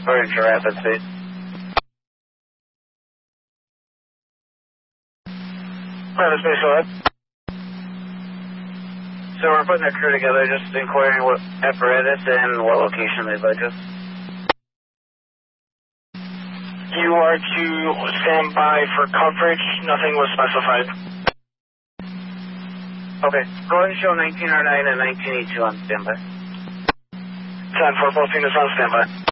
Voyager Rapid Speed. Rapid Speed, go ahead. So we're putting a crew together, just inquiring what apparatus and what location they'd like us. You are to stand by for coverage. Nothing was specified. Okay, go ahead and show 1909 and 1982 on standby. 10-4, both units on standby.